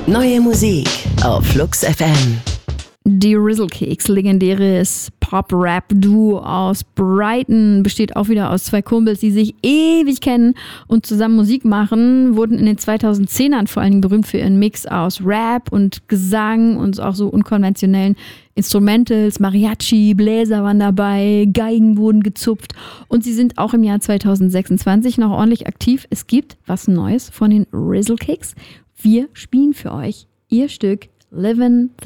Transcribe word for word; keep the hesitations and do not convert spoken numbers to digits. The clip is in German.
Neue Musik auf Flux F M. Die Rizzle-Kicks, legendäres Pop-Rap-Duo aus Brighton, besteht auch wieder aus zwei Kumpels, die sich ewig kennen und zusammen Musik machen, wurden in den zweitausendzehnern vor allem berühmt für ihren Mix aus Rap und Gesang und auch so unkonventionellen Instrumentals, Mariachi, Bläser waren dabei, Geigen wurden gezupft und sie sind auch im Jahr zweitausendsechsundzwanzig noch ordentlich aktiv. Es gibt was Neues von den Rizzle-Kicks. Wir spielen für euch ihr Stück Livin' the